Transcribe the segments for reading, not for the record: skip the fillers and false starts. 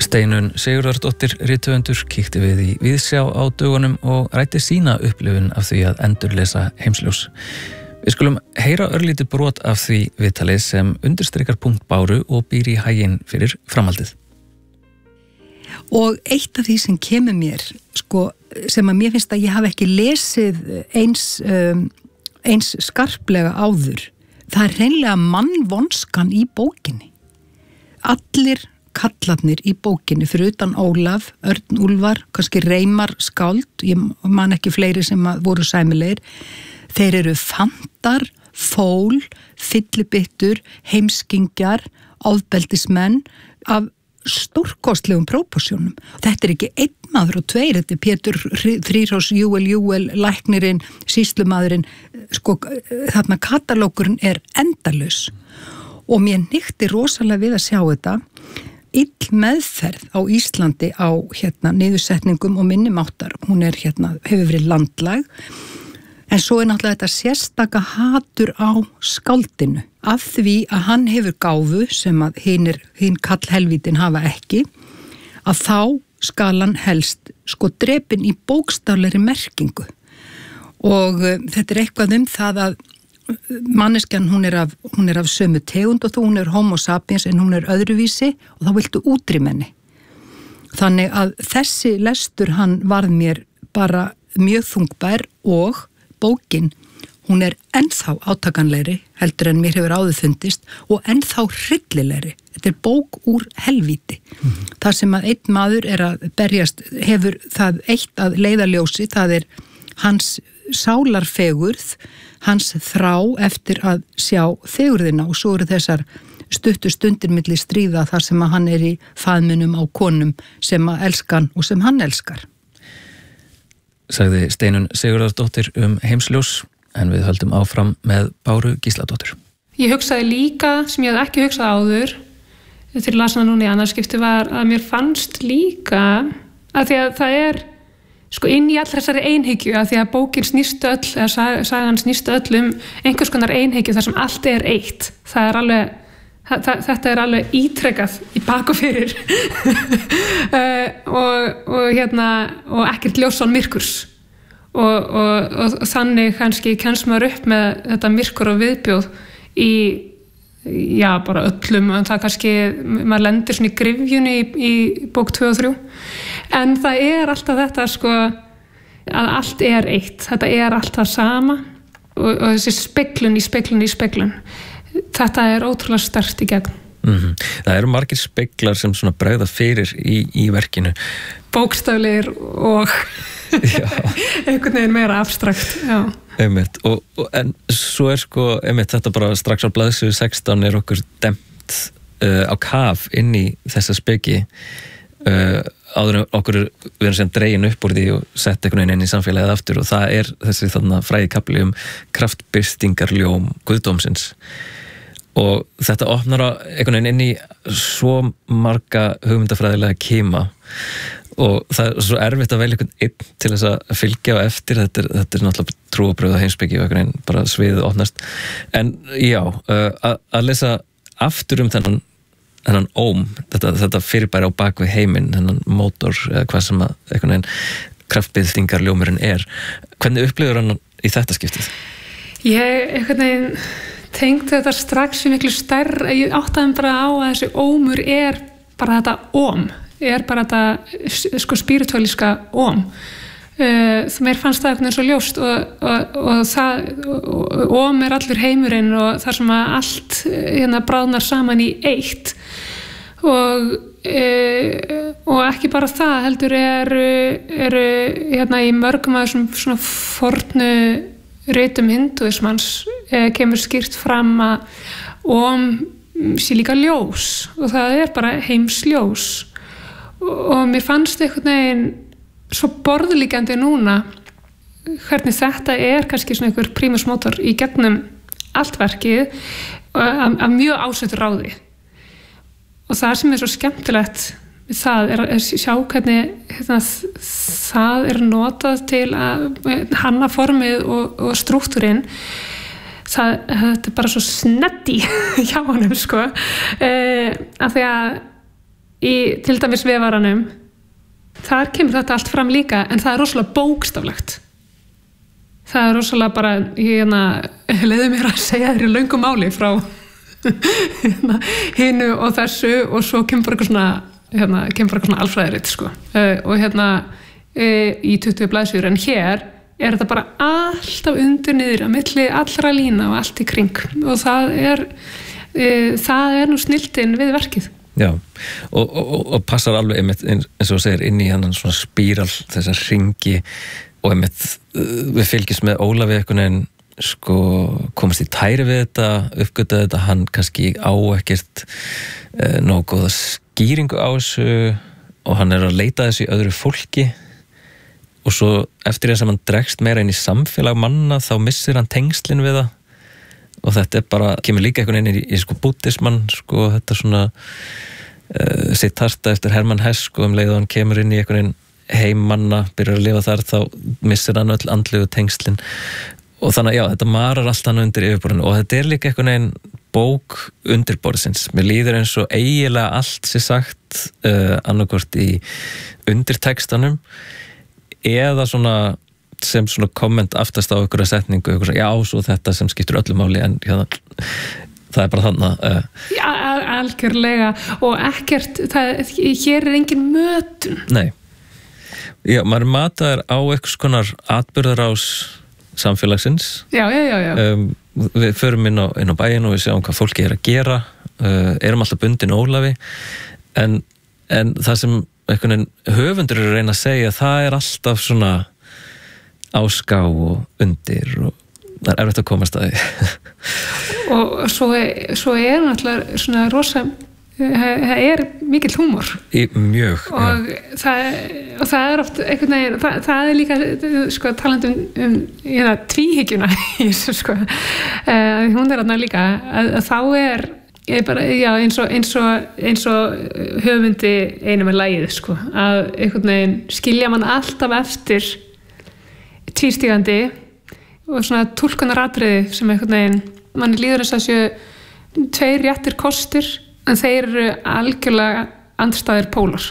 Steinunn Sigurðardóttir rithöfundur kíkti við í Viðsjá á dögunum og ræddi sína upplifun af því að endurlesa Heimsljós. Við skulum heyra örlítið brot af því viðtali sem undirstrikar punkt Báru og býr í haginn fyrir framhaldið. Og eitt af því sem kemur mér, sem að mér finnst að ég hafi ekki lesið eins skarplega áður, það er hreinlega mannvonskan í bókinni. Allir kallarnir í bókinni, fyrir utan Ólaf, Örn Úlfar, kannski Reimar skáld, ég man ekki fleiri sem voru sæmilegir, þeir eru fantar, fól, fyllibittur, heimskingjar, ofbeldismenn af stórkostlegum próporsjónum. Þetta er ekki einn maður og tveir, þetta er Pétur Þrírós, Júel, læknirinn, sýslumaðurinn, þarna katalókurinn er endalaus. Og mér hnykkti rosalega við að sjá þetta. Ill meðferð á Íslandi á niðursetningum og minnimáttar, hún er hefur verið landlæg, en svo er náttúrulega þetta sérstaka hatur á skáldinu af því að hann hefur gáfu sem að hinn kallhelvítin hafa ekki, að þá skal hann helst drepinn í bókstaflegri merkingu. Og þetta er eitthvað það að manneskjan hún er af sömu tegund og hún er homo sapiens en hún er öðruvísi og þá viltu útrýma henni. Þannig að þessi lestur hann varð mér bara mjög þungbær og bókin hún er ennþá átakanlegri heldur en mér hefur áður fundist og ennþá hryllilegri. Þetta er bók úr helvíti. Það sem að einn maður er að berjast hefur það eitt að leiðarljósi, það er hans sálarfegurð, hans þrá eftir að sjá fegurðina og svo eru þessar stuttu stundir milli stríða þar sem að hann er í faðmunum á konum sem að elska hann og sem hann elskar. Sagði Steinunn Sigurðardóttir Heimsljós en við höldum áfram með Báru Gísladóttur. Ég hugsaði líka, sem ég hafði ekki hugsað áður, til að lasa hana núna í annarskipti var að mér fannst líka að því að það er inn í all þessari einhyggju að því að bókin snýst öll, eða sagan snýst öll einhvers konar einhyggju þar sem allt er eitt. Það er alveg, þetta er alveg ítrekað í bak og fyrir og ekkert ljós án myrkurs og þannig kannski kemst maður upp með þetta myrkur og viðbjóð í bara öllum og það kannski, maður lendir svona í gryfjunni í bók 2 og 3 en það er alltaf þetta að allt er eitt, þetta er alltaf sama og þessi speglun í speglun þetta er ótrúlega sterkt í gegn. Það eru margir speglar sem svona bregða fyrir í verkinu. Bókstaflegir og einhvern veginn meira abstrakt, já. Einmitt, en svo er einmitt þetta bara strax á blaðsíðu 16 er okkur dempt á kaf inn í þessa speki áður okkur við erum sem dregin upp úr því og sett einhvern veginn inn í samfélagið aftur og það er þessi þarna frægi kafli kraftbirtingarljóm Guðdómsins og þetta opnar einhvern veginn inn í svo marga hugmyndafræðilega kima og það er svo erfitt að velja einhvern einn til þess að fylgja á eftir þetta er náttúrulega trúarbrögð heimspeki og einhvern veginn bara sviðið opnast en já, að lesa aftur þennan óm, þetta fyrirbæri á bakvið heiminn, þennan mótor eða hvað sem að einhvern veginn kraftbirtingarljómurinn er. Hvernig upplifir hann í þetta skiptið? Ég einhvern veginn tengdi þetta strax í miklu stærra, ég áttaði bara á að þessi ómur er bara þetta óm, er bara þetta spirituálíska óm. Mér fannst það eitthvað svo ljóst og það óm er allur heimurinn og þar sem að allt bráðnar saman í eitt og ekki bara það heldur eru í mörgum af þessum svona fornu ritum hindúismans kemur skýrt fram að óm sé líka ljós og það er bara heimsljós og mér fannst einhvern veginn svo borðlíkjandi núna hvernig þetta er kannski svona einhver primus motor í gegnum allt verkið af mjög ásettur ráði og það sem er svo skemmtilegt við það er að sjá hvernig það er notað til að hanna formið og strúktúrinn þetta er bara svo sneddi hjá honum af því að til dæmis vefaranum, þar kemur þetta allt fram líka, en það rosalega bókstaflegt. Það rosalega bara, leiði mér að segja þér í löngu máli frá hinu og þessu og svo kemur bara eitthvað svona alfræðirit, sko. Og í 20 blaðsíður, en hér þetta bara alltaf undir niður að milli allra lína og allt í kring og það er nú snilldin við verkið. Já, og passar alveg einmitt, eins og þú segir, inn í hann svona spíral, þessar hringi og einmitt við fylgjumst með Ólafi einhvern veginn sko komast í tæri við þetta, uppgöta þetta, hann kannski á ekkert nógu góða skýringu á þessu og hann að leita þessu í öðru fólki og svo eftir þess að hann dregst meira inn í samfélag manna þá missir hann tengslin við það og þetta bara, kemur líka einhvern veginn í sko búddismann, sko þetta svona Siddhartha eftir Hermann Hesse, sko leið og hann kemur inn í einhvern veginn heimmanna, byrjar að lifa þar, þá missir hann öll andlegu tengslin og þannig að já, þetta marar allt hann undir yfirborðinu og þetta líka einhvern veginn bók undirborðsins. Mér líður eins og eiginlega allt sé sagt annarkvort í undirtekstanum eða svona sem svona komment aftast á einhverja setningu, já, svo þetta sem skiptir öllu máli en það bara þannig. Já, algjörlega og ekkert, hér engin mötun. Nei. Já, maður mataður á einhvers konar atburðarás samfélagsins. Já. Við förum inn á bæinn og við sjáum hvað fólki að gera, erum alltaf bundin Ólafi, en það sem einhvern veginn höfundur að reyna að segja, það alltaf svona áská og undir og það erfitt að komast að því. Og svo náttúrulega svona rosa, það mikill húmor. Mjög. Og það oft einhvern veginn, það líka, sko, talandi um tvíhyggjuna í þessu, sko, hún þarna líka, að þá bara, já, eins og höfundi einu með lagið, sko, að einhvern veginn skilja mann alltaf eftir tvístígandi og svona túlkunaratriði sem einhvern veginn manni líður þess að séu tveir réttir kostir en þeir eru algjörlega andstæðir pólar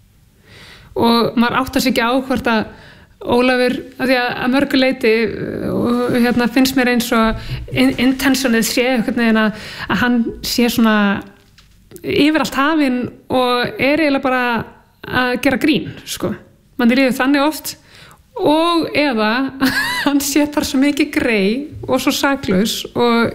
og maður áttar sig ekki á hvort að Ólafur, að því að mörgu leiti og finnst mér eins og intentionið sé einhvern veginn að hann sé svona yfir allt hafinn og eiginlega bara að gera grín, sko. Manni líður þannig oft og eða hann sé bara svo mikið grey og svo saklaus og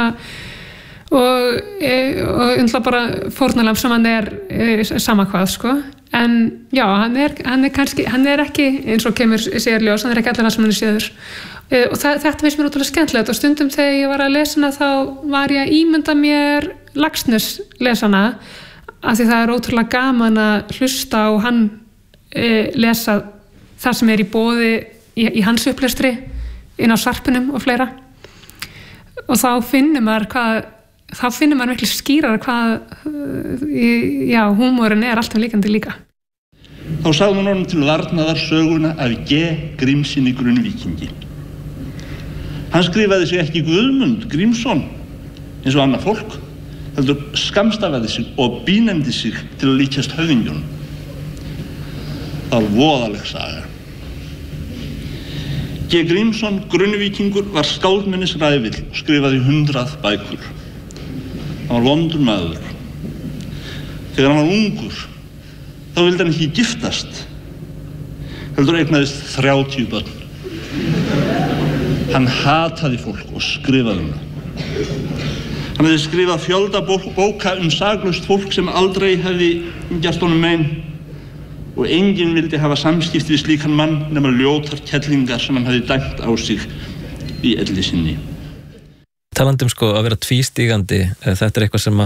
undla bara fórnalamb sem hann sama hvað, sko. En já, hann er ekki eins og kemur sér ljós, hann er ekki allir það sem hann séður. Og þetta finnst mér ótrúlega skemmtilegt og stundum þegar ég var að lesa hana þá var ég að ímynda mér Laxness lesana af því það ótrúlega gaman að hlusta og hann lesa það sem í boði í hans upplestri inn á Sarpunum og fleira og þá finnur maður miklu skýrar hvað húmórin alltaf líkandi líka. Þá sagði hún honum til varnaðar söguna af G. Grímssyni Grunnvíkingi. Hann skrifaði sig ekki Guðmund Grímsson eins og annað fólk, heldur skammstafaði sig og bínefndi sig til að líkjast höfðingjunum. Það var voðaleg saga. G. Grímsson, Grunnvíkingur, var skáldmennisræfill og skrifaði 100 bækur. Hann var vondur maður. Þegar hann var ungur, þá vildi hann ekki giftast. Heldur eignaðist 30 börn. Hann hataði fólk og skrifaði það. Hann hefði skrifað fjölda bóka saklaust fólk sem aldrei hefði gert honum mein. Og enginn vildi hafa samskipti við slíkan mann nema ljótar kellingar sem hann hafði dæmt á sig í elli sinni. Talandi sko að vera tvístígandi, þetta eitthvað sem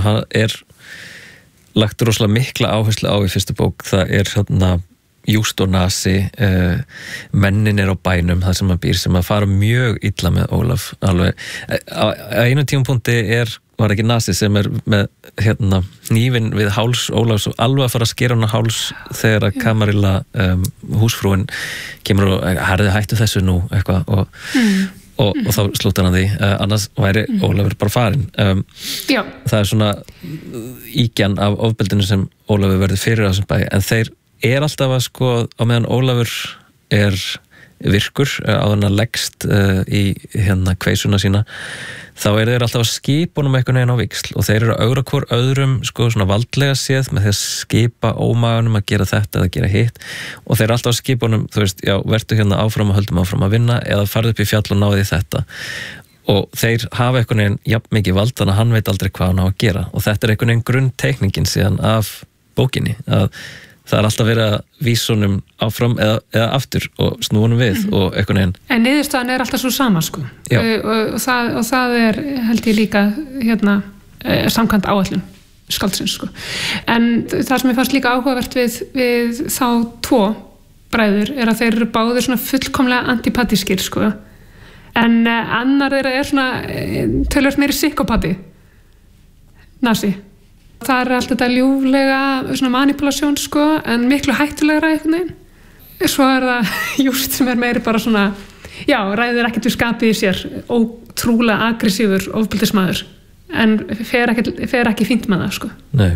lagt rosalega mikla áherslu á í fyrstu bók. Það Just og Nasi, mennin á bænum, það sem býr, sem fara mjög illa með Ólaf. Alveg, á einu tímapunkti var ekki Nasi sem með hnífinn við háls Ólafs og alveg að fara að skera hann á háls þegar að Kamarilla húsfrúin kemur og herði hættu þessu nú eitthvað og og þá slúttar hann því, annars væri Ólafur bara farinn. Það svona ígjan af ofbeldinu sem Ólafur verður fyrir á þessum bæ, en þeir alltaf að sko, á meðan Ólafur virkur áður en að leggst í kveisuna sína, þá þeir alltaf að skipa honum einhvern veginn á víxl og þeir eru að augra hvor öðrum sko svona valdlega séð með því að skipa ómaganum að gera þetta eða gera hitt og þeir alltaf að skipa honum, þú veist, já, vertu áfram og höldum áfram að vinna eða farðu upp í fjall og náði þetta og þeir hafa einhvern veginn jafn mikið vald þannig að hann veit aldrei hvað hann á að gera og þetta einhvern veginn grunnteikningin síðan af bókinni að það alltaf verið að vísa honum áfram eða aftur og snúa honum við og einhvern veginn. En niðurstaðan alltaf svo sama sko. Og það held ég líka samkvæmt áætlun skáldsins sko. En það sem ég fannst líka áhugavert við þá tvo bræður að þeir eru báðir svona fullkomlega antipatískir sko. En annar þeirra svona tölvöld meiri psykopati Nasi. Það alltaf þetta ljúflega svona manipulasjón sko, en miklu hættulegra einhvern veginn. Svo það Just sem meiri bara svona, já, ræðir ekkert við skapið í sér, ótrúlega aggressífur ofbeldismadur, en fer ekki fínt með það sko. Nei,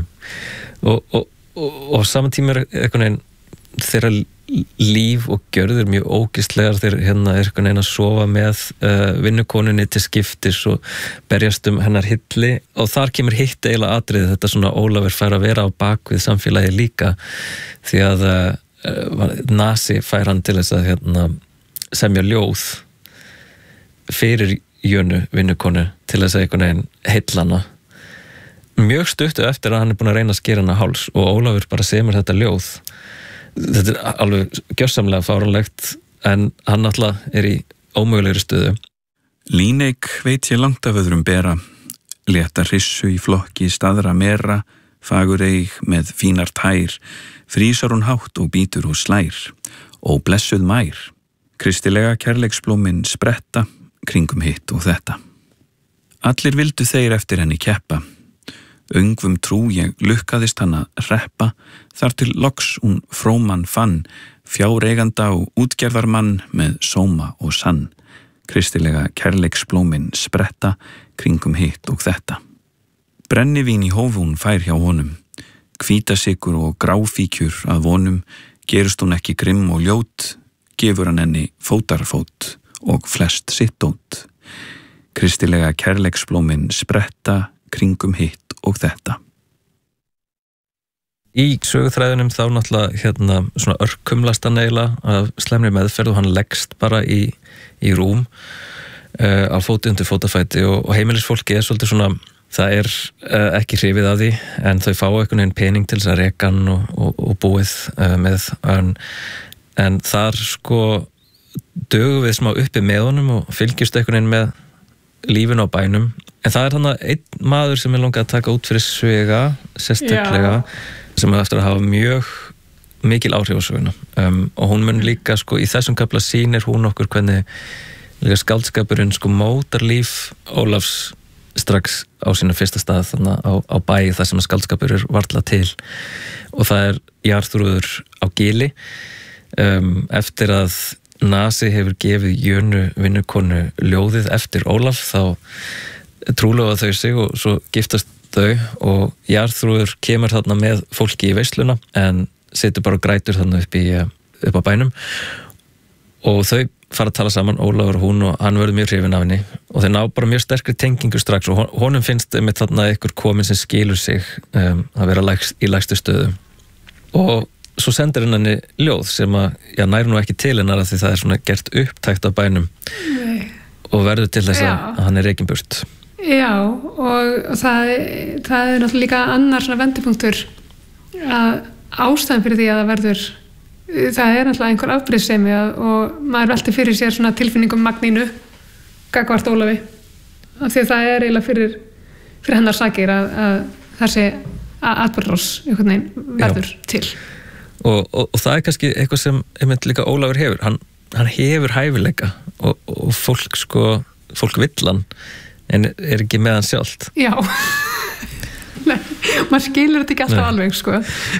og saman tíma einhvern veginn þeirra líf og gjörður mjög ógeðslegar þeir einhvern veginn að sofa með vinnukonunni til skiptis og berjast hennar hilli og þar kemur hitt eiginlega atriði þetta svona Ólafur fær að vera á bakvið samfélagi líka því að Nasi fær hann til þess að semja ljóð fyrir Jönu vinnukonu til þess að einhvern veginn heilla hana mjög stuttu eftir að hann búin að reyna að skera hana háls og Ólafur bara semur þetta ljóð. Þetta alveg gjörsamlega fáránlegt en hann alltaf í ómögulegri stöðu. Líneik veit ég langt af öðrum bera, létta hrissu í flokki staðra mera, fagur eig með fínar tær, frísar hún hátt og bítur og slær, og blessuð mær, kristilega kærleiksblómin spretta, kringum hitt og þetta. Allir vildu þeir eftir henni keppa, Öngvum trú ég lukkaðist hann að reppa, þar til loks hún fróman fann, fjáreiganda og útgerðarmann með sóma og sann, kristilega kærleiksblómin spretta, kringum hitt og þetta. Brennivín í hófún fær hjá honum, hvítasykur og gráfíkjur að vonum, gerist hún ekki grimm og ljót, gefur hann henni fótarfót og flest sittót. Kristilega kærleiksblómin spretta, kringum hitt og þetta. Í söguþræðunum þá náttúrulega svona örkumlast hann eiginlega af slæmri meðferð og hann leggst bara í rúm á fóti undir fótafæti og heimilisfólki svolítið svona, það ekki hrifið af því en þau fá einhvern veginn pening til þess að reka hann og búið með en þar sko dögum við smá uppi með honum og fylgjust einhvern veginn með lífinu á bænum en það þannig einn maður sem langað að taka út fyrir Svega sérstaklega sem eftir að hafa mjög mikil áhrif á söguna og hún mun líka sko í þessum kafla sýnir hún okkur hvernig líka skáldskapurinn sko mótar líf Ólafs strax á sínu fyrsta stað þannig á bæ þar sem skáldskapur varla til og það jarðrúður á Gili eftir að Nasi hefur gefið Jönu vinnukonu ljóðið eftir Ólaf þá trúlega þau sig og svo giftast þau og jarðrúður kemur þarna með fólki í veisluna en situr bara og grætur þarna upp á bænum og þau fara að tala saman, Ólafur og hún og hann verður mjög hrifinn af henni og þeir ná bara mjög sterkri tengingu strax og honum finnst einmitt þarna einhver komin sem skilur sig að vera í lægstu stöðu og svo sendir henni ljóð sem að nær nú ekki til hennar því það svona gert upptækt á bænum og verður til þess að hann rekinn burt. Já, og það náttúrulega líka annar svona vendipunktur að ástæðan fyrir því að það verður það náttúrulega einhver afbrýðsemi og maður velti fyrir sér svona tilfinningum Magnínu gagnvart Ólafi af því að það eiginlega fyrir hennar sakir að þessi atburðarás einhvern veginn verður til og það kannski eitthvað sem einmitt líka Ólafur hefur hann hefur hæfileika og fólk vill hann en ekki með hann sjálft. Já. Nei, maður skilur þetta ekki alltaf alveg, sko.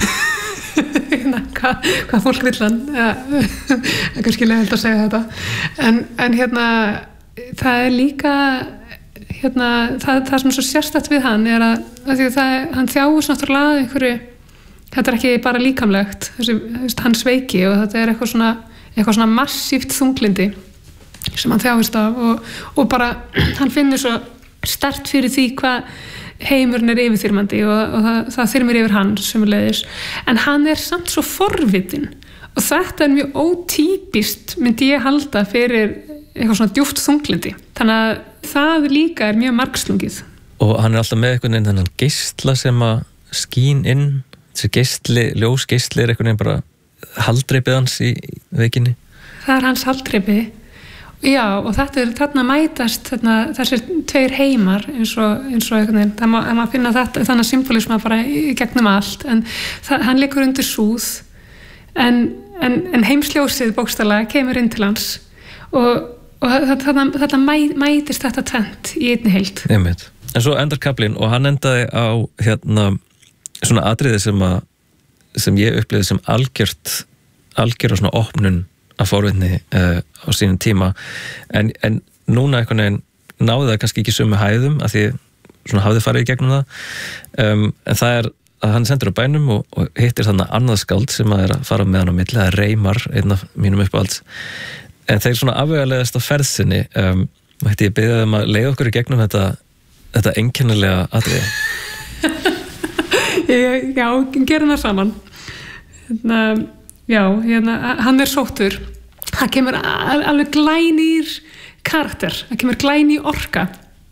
Hvað fólk vill hann. Það er kannski leiðilegt að segja þetta. En það líka það sem er svo sérstætt við hann er að hann þjáist náttúrulega einhverju, þetta ekki bara líkamlegt hann sveiki og þetta eitthvað svona massíft þunglindi sem hann þjáist af og bara hann finnur svo sterkt fyrir því hvað heimurinn yfirþyrmandi og það þyrmir yfir hann sömuleiðis, en hann samt svo forvitin og þetta mjög ótípist myndi ég halda fyrir eitthvað svona djúpt þunglindi, þannig að það líka mjög margslungið. Og hann alltaf með einhvern veginn þennan geisla sem að skín inn, þessi geisli, ljósgeisli einhvern veginn bara haldreipið hans í veikinni. Það hans haldreipi. Já, og þarna mætast þessir tveir heimar eins og einhvern veginn, það má finna þannig symbolisma bara í gegnum allt, en hann leikur undir súð en heimsljósið bókstaflega kemur inn til hans og þetta mætist þetta tvennt í einni heild. En svo endar kaflinn og hann endaði á svona atriði sem ég upplifði sem algjör svona opnun að forvitni á sínum tíma en núna einhvern veginn náði það kannski ekki sömu hæðum að því svona hafði farið í gegnum það en það að hann sendur á bænum og hittir þarna annað skáld sem að fara með hann á milli, það Reimar, einn af mínum uppáhalds, en þeir svona afvegalegast á ferðsinni hætti ég beðið að leiða okkur í gegnum þetta einkennilega atriði. Já, gerum það saman. Já, hann sóttur, hann kemur alveg glænýr karakter, hann kemur glænýr orka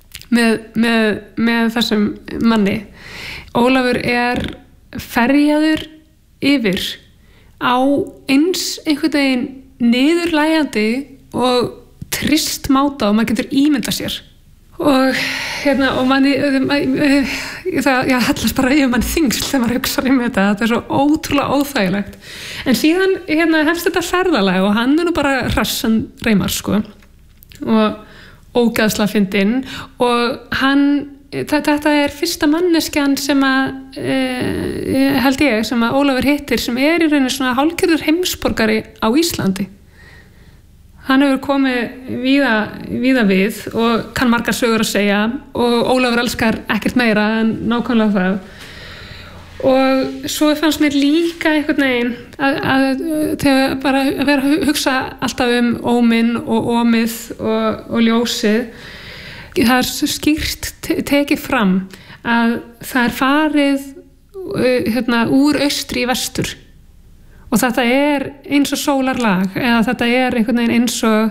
með þessum manni. Ólafur ferjaður yfir á eins einhvern veginn niðurlægjandi og trist máta og maður getur ímyndað sér. Og manni það hallast bara yfir manni þyngsl þegar maður hugsar þetta svo ótrúlega óþægilegt, en síðan hefst þetta ferðalag og hann nú bara hrassan Reimar sko og ógeðslega fyndinn og þetta fyrsta manneskjan sem að held ég sem að Ólafur hittir sem í rauninni svona hálfgerður heimsborgari á Íslandi. Hann hefur komið víða við og kann margar sögur að segja og Ólafur elskar ekkert meira en nákvæmlega það. Og svo fannst mér líka einhvern veginn þegar bara að vera að hugsa alltaf óminn og ómið og ljósið. Það skýrt tekið fram að það farið úr austri í vestur. Og þetta eins og sólarlag eða þetta einhvern veginn eins og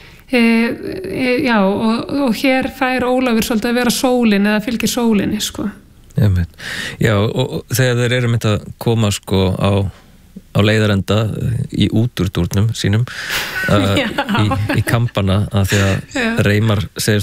og hér fær Ólafur svolítið að vera sólin eða fylgir sólinni sko. Já, og þegar þeir mynd að koma sko á leiðarenda í útúrdúrnum sínum í kampana að því að Reimar segir